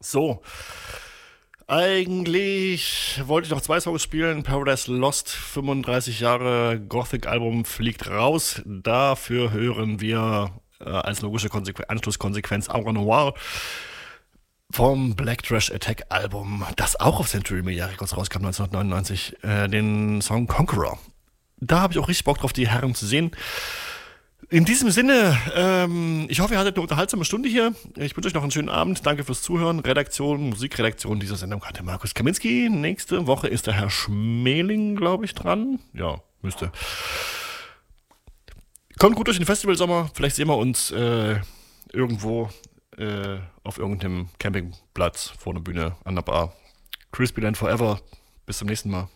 So, eigentlich wollte ich noch zwei Songs spielen. Paradise Lost, 35 Jahre Gothic-Album fliegt raus. Dafür hören wir als logische Anschlusskonsequenz Aura Noir vom Black Trash Attack Album, das auch auf Century Media Records rauskam 1999, den Song Conqueror. Da habe ich auch richtig Bock drauf, die Herren zu sehen. In diesem Sinne, ich hoffe, ihr hattet eine unterhaltsame Stunde hier. Ich wünsche euch noch einen schönen Abend. Danke fürs Zuhören. Musikredaktion dieser Sendung hatte Markus Kaminski. Nächste Woche ist der Herr Schmeling, glaube ich, dran. Ja, müsste. Kommt gut durch den Festivalsommer. Vielleicht sehen wir uns irgendwo auf irgendeinem Campingplatz vor der Bühne an der Bar. Crispy Land Forever. Bis zum nächsten Mal.